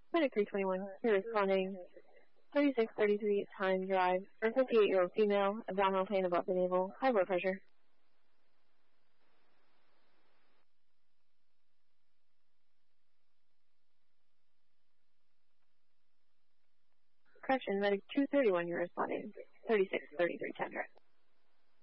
Medic 321, here responding. 3633 Time Drive, for a 58-year-old female, abdominal pain above the navel, high blood pressure. Correction, Medic 231, you're responding. 3633 Time Drive.